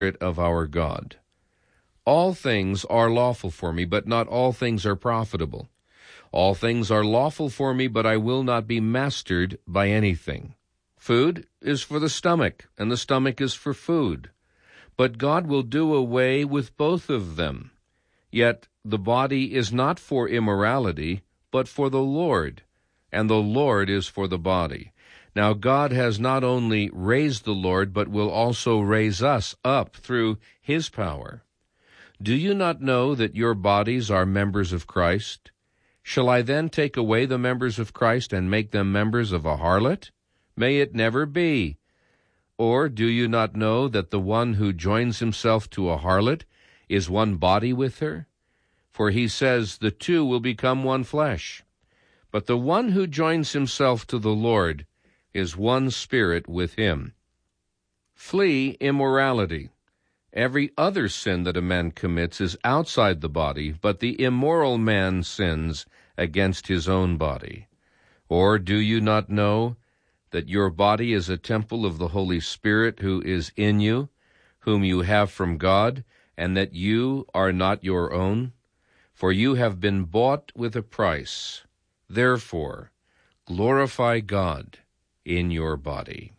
of our God. All things are lawful for me, but not all things are profitable. All things are lawful for me, but I will not be mastered by anything. Food is for the stomach, and the stomach is for food. But God will do away with both of them. Yet the body is not for immorality, but for the Lord, and the Lord is for the body. Now God has not only raised the Lord, but will also raise us up through his power. Do you not know that your bodies are members of Christ? Shall I then take away the members of Christ and make them members of a harlot? May it never be. Or do you not know that the one who joins himself to a harlot is one body with her? For he says, the two will become one flesh. But the one who joins himself to the Lord is one spirit with him. Flee immorality. Every other sin that a man commits is outside the body, but the immoral man sins against his own body. Or do you not know that your body is a temple of the Holy Spirit who is in you, whom you have from God, and that you are not your own? For you have been bought with a price. Therefore, glorify God in your body.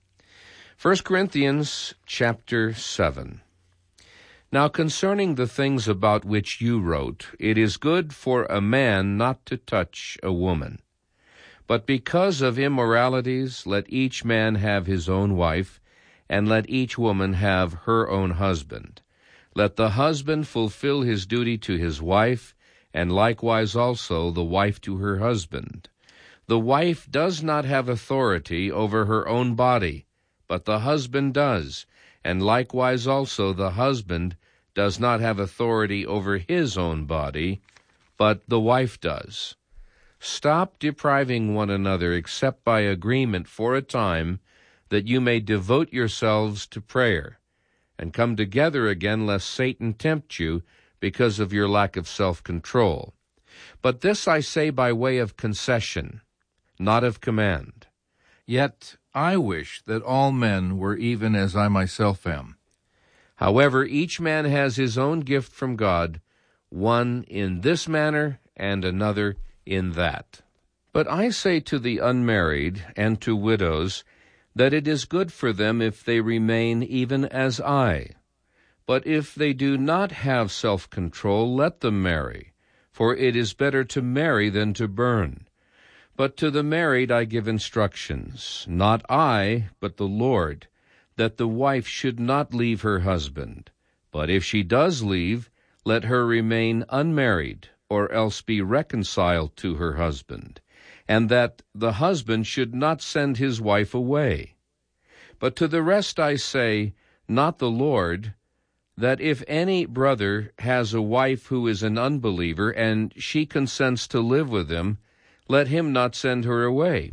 1 Corinthians chapter 7. Now concerning the things about which you wrote, it is good for a man not to touch a woman. But because of immoralities, let each man have his own wife, and let each woman have her own husband. Let the husband fulfill his duty to his wife, and likewise also the wife to her husband. The wife does not have authority over her own body, but the husband does, and likewise also the husband does not have authority over his own body, but the wife does. Stop depriving one another except by agreement for a time, that you may devote yourselves to prayer, and come together again lest Satan tempt you because of your lack of self-control. But this I say by way of concession, not of command. Yet I wish that all men were even as I myself am. However, each man has his own gift from God, one in this manner and another in that. But I say to the unmarried and to widows that it is good for them if they remain even as I. But if they do not have self-control, let them marry, for it is better to marry than to burn. But to the married I give instructions, not I, but the Lord, that the wife should not leave her husband. But if she does leave, let her remain unmarried, or else be reconciled to her husband, and that the husband should not send his wife away. But to the rest I say, not the Lord, that if any brother has a wife who is an unbeliever, and she consents to live with him, let him not send her away.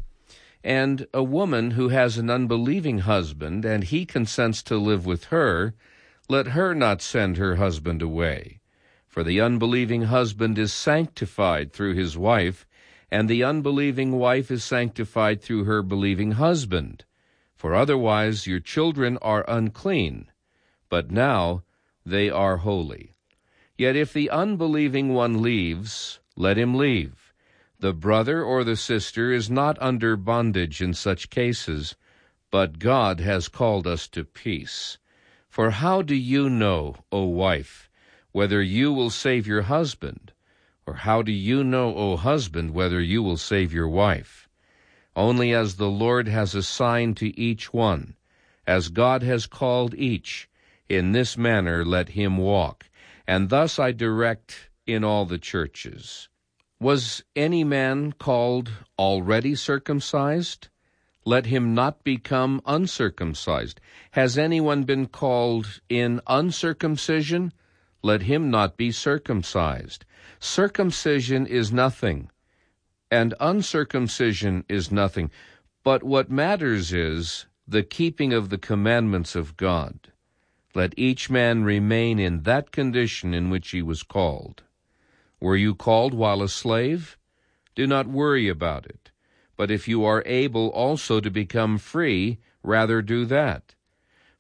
And a woman who has an unbelieving husband, and he consents to live with her, let her not send her husband away. For the unbelieving husband is sanctified through his wife, and the unbelieving wife is sanctified through her believing husband. For otherwise your children are unclean, but now they are holy. Yet if the unbelieving one leaves, let him leave. The brother or the sister is not under bondage in such cases, but God has called us to peace. For how do you know, O wife, whether you will save your husband? Or how do you know, O husband, whether you will save your wife? Only as the Lord has assigned to each one, as God has called each, in this manner let him walk. And thus I direct in all the churches. Was any man called already circumcised? Let him not become uncircumcised. Has anyone been called in uncircumcision? Let him not be circumcised. Circumcision is nothing, and uncircumcision is nothing. But what matters is the keeping of the commandments of God. Let each man remain in that condition in which he was called. Were you called while a slave? Do not worry about it. But if you are able also to become free, rather do that.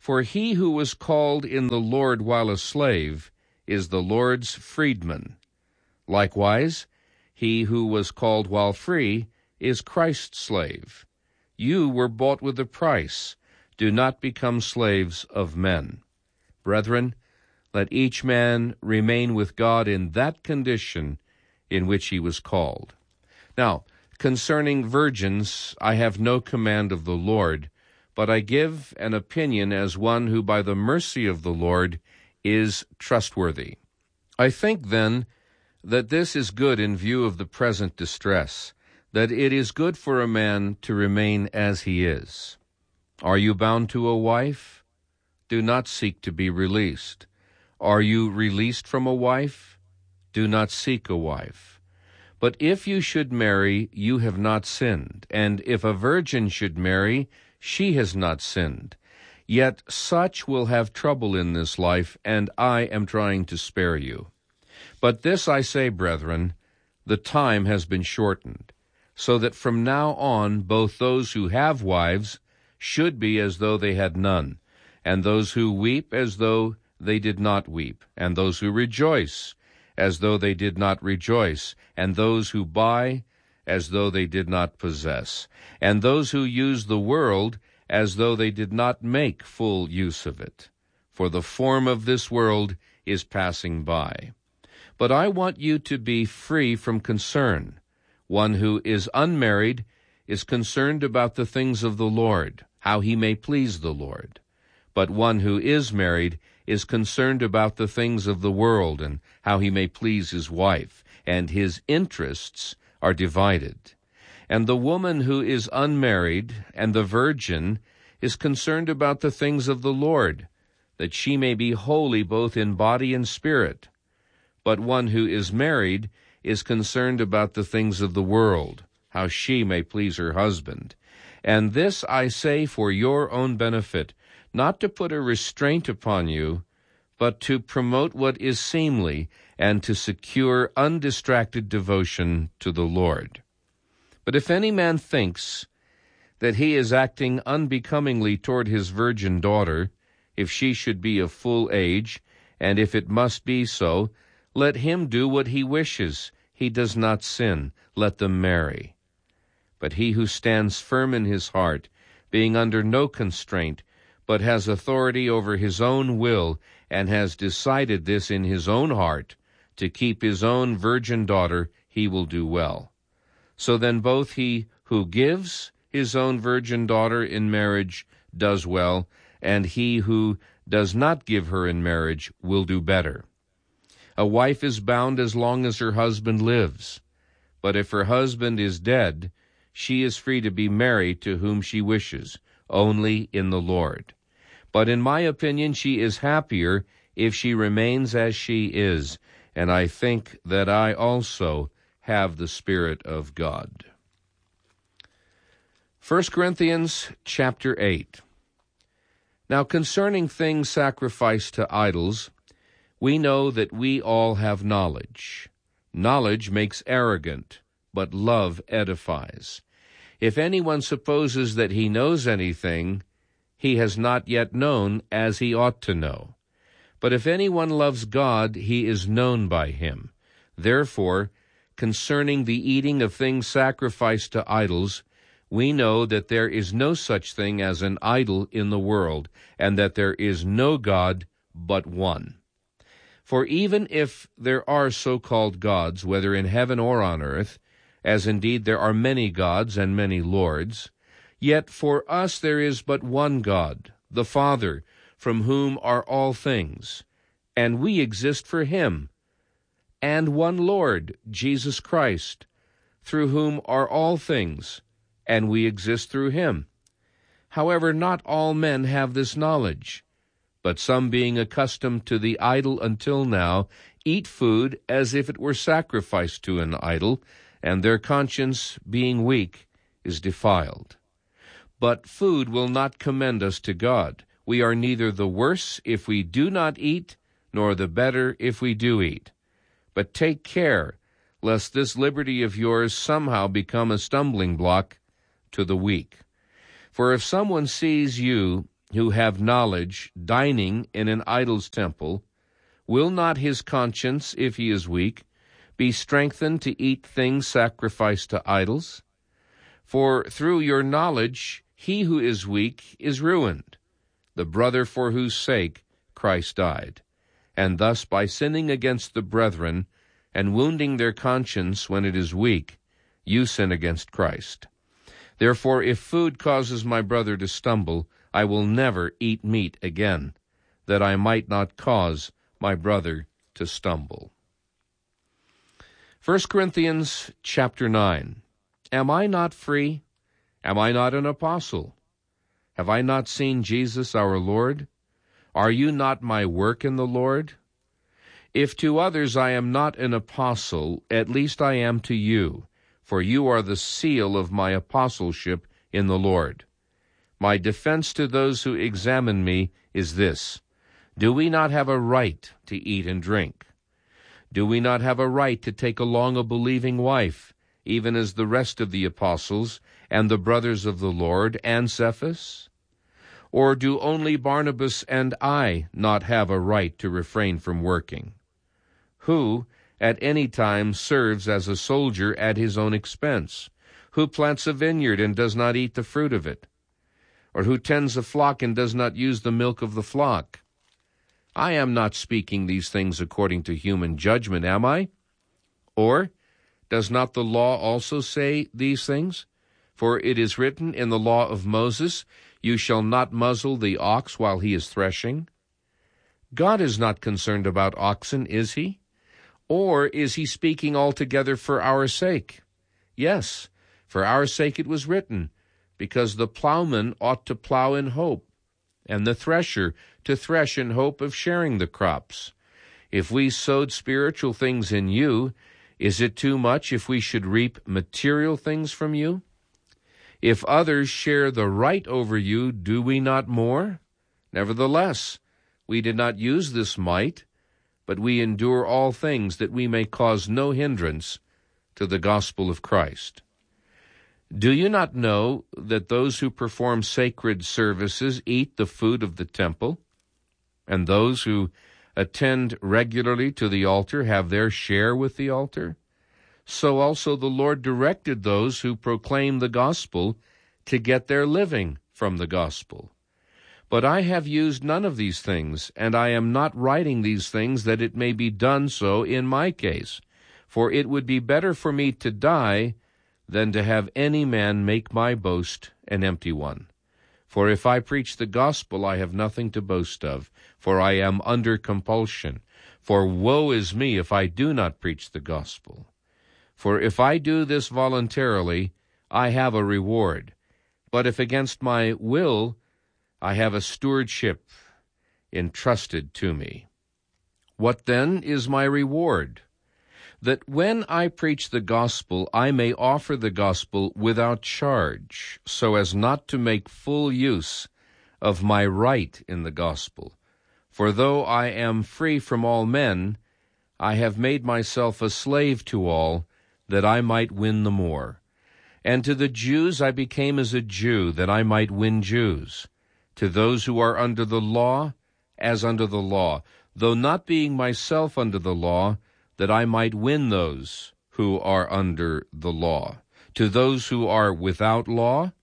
For he who was called in the Lord while a slave is the Lord's freedman. Likewise, he who was called while free is Christ's slave. You were bought with a price. Do not become slaves of men. Brethren, let each man remain with God in that condition in which he was called. Now, concerning virgins, I have no command of the Lord, but I give an opinion as one who by the mercy of the Lord is trustworthy. I think, then, that this is good in view of the present distress, that it is good for a man to remain as he is. Are you bound to a wife? Do not seek to be released. Are you released from a wife? Do not seek a wife. But if you should marry, you have not sinned, and if a virgin should marry, she has not sinned. Yet such will have trouble in this life, and I am trying to spare you. But this I say, brethren, the time has been shortened, so that from now on both those who have wives should be as though they had none, and those who weep as though they did not weep, and those who rejoice as though they did not rejoice, and those who buy as though they did not possess, and those who use the world as though they did not make full use of it. For the form of this world is passing by. But I want you to be free from concern. One who is unmarried is concerned about the things of the Lord, how he may please the Lord. But one who is married is concerned about the things of the world and how he may please his wife, and his interests are divided. And the woman who is unmarried and the virgin is concerned about the things of the Lord, that she may be holy both in body and spirit. But one who is married is concerned about the things of the world, how she may please her husband. And this I say for your own benefit, not to put a restraint upon you, but to promote what is seemly and to secure undistracted devotion to the Lord. But if any man thinks that he is acting unbecomingly toward his virgin daughter, if she should be of full age, and if it must be so, let him do what he wishes. He does not sin. Let them marry. But he who stands firm in his heart, being under no constraint, but has authority over his own will, and has decided this in his own heart, to keep his own virgin daughter, he will do well. So then both he who gives his own virgin daughter in marriage does well, and he who does not give her in marriage will do better. A wife is bound as long as her husband lives, but if her husband is dead, she is free to be married to whom she wishes, only in the Lord. But in my opinion, she is happier if she remains as she is, and I think that I also have the Spirit of God. 1 Corinthians chapter 8. Now concerning things sacrificed to idols, we know that we all have knowledge. Knowledge makes arrogant, but love edifies. If anyone supposes that he knows anything, he has not yet known as he ought to know. But if anyone loves God, he is known by him. Therefore, concerning the eating of things sacrificed to idols, we know that there is no such thing as an idol in the world, and that there is no God but one. For even if there are so-called gods, whether in heaven or on earth, as indeed there are many gods and many lords, yet for us there is but one God, the Father, from whom are all things, and we exist for him, and one Lord, Jesus Christ, through whom are all things, and we exist through him. However, not all men have this knowledge, but some, being accustomed to the idol until now, eat food as if it were sacrificed to an idol, and their conscience, being weak, is defiled. But food will not commend us to God. We are neither the worse if we do not eat, nor the better if we do eat. But take care, lest this liberty of yours somehow become a stumbling block to the weak. For if someone sees you who have knowledge, dining in an idol's temple, will not his conscience, if he is weak, be strengthened to eat things sacrificed to idols? For through your knowledge he who is weak is ruined, the brother for whose sake Christ died. And thus by sinning against the brethren and wounding their conscience when it is weak, you sin against Christ. Therefore, if food causes my brother to stumble, I will never eat meat again, that I might not cause my brother to stumble. 1 Corinthians chapter 9. Am I not free? Am I not an apostle? Have I not seen Jesus our Lord? Are you not my work in the Lord? If to others I am not an apostle, at least I am to you, for you are the seal of my apostleship in the Lord. My defense to those who examine me is this: do we not have a right to eat and drink? Do we not have a right to take along a believing wife, even as the rest of the apostles and the brothers of the Lord and Cephas? Or do only Barnabas and I not have a right to refrain from working? Who at any time serves as a soldier at his own expense? Who plants a vineyard and does not eat the fruit of it? Or who tends a flock and does not use the milk of the flock? I am not speaking these things according to human judgment, am I? Or does not the law also say these things? For it is written in the law of Moses, you shall not muzzle the ox while he is threshing. God is not concerned about oxen, is he? Or is he speaking altogether for our sake? Yes, for our sake it was written, because the plowman ought to plow in hope, and the thresher to thresh in hope of sharing the crops. If we sowed spiritual things in you, is it too much if we should reap material things from you? If others share the right over you, do we not more? Nevertheless, we did not use this might, but we endure all things that we may cause no hindrance to the gospel of Christ. Do you not know that those who perform sacred services eat the food of the temple, and those who attend regularly to the altar have their share with the altar? So also the Lord directed those who proclaim the gospel to get their living from the gospel. But I have used none of these things, and I am not writing these things that it may be done so in my case. For it would be better for me to die than to have any man make my boast an empty one. For if I preach the gospel, I have nothing to boast of, for I am under compulsion. For woe is me if I do not preach the gospel. For if I do this voluntarily, I have a reward. But if against my will, I have a stewardship entrusted to me. What then is my reward? That when I preach the gospel, I may offer the gospel without charge, so as not to make full use of my right in the gospel. For though I am free from all men, I have made myself a slave to all, that I might win the more. And to the Jews I became as a Jew, that I might win Jews. To those who are under the law, as under the law, though not being myself under the law, that I might win those who are under the law. To those who are without law,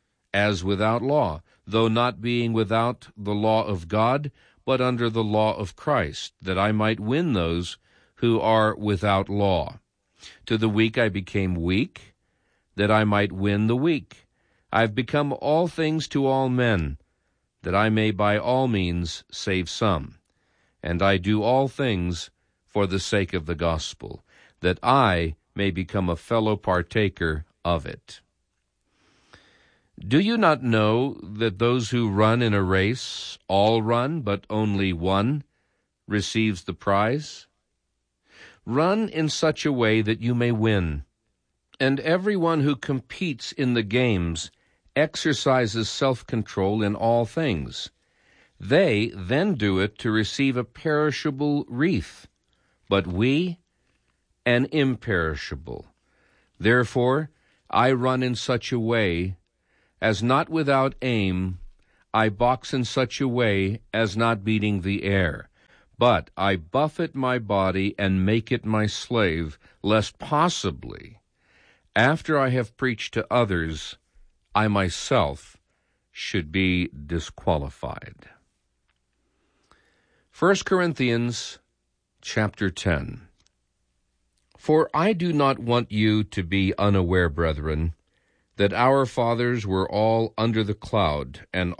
as without law, though not being without the law of God, but under the law of Christ, that I might win those who are without law. To the weak I became weak, that I might win the weak. I have become all things to all men, that I may by all means save some. And I do all things for the sake of the gospel, that I may become a fellow partaker of it. Do you not know that those who run in a race all run, but only one receives the prize? Run in such a way that you may win. And everyone who competes in the games exercises self-control in all things. They then do it to receive a perishable wreath, but we an imperishable. Therefore, I run in such a way as not without aim I box in such a way as not beating the air, but I buffet my body and make it my slave, lest possibly, after I have preached to others, I myself should be disqualified. 1 Corinthians chapter 10. For I do not want you to be unaware, brethren, that our fathers were all under the cloud, and